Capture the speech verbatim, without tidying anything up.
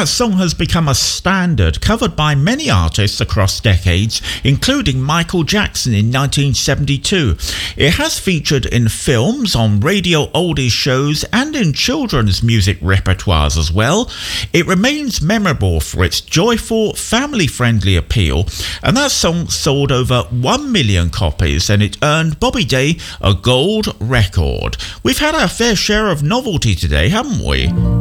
that song has become a standard, covered by many artists across decades, including Michael Jackson in nineteen seventy-two. It has featured in films, on radio oldies shows, and in children's music repertoires as well. It remains memorable for its joyful, family-friendly appeal, and that song sold over one million copies, and it earned Bobby Day a gold record. We've had our fair share of novelty today, haven't we?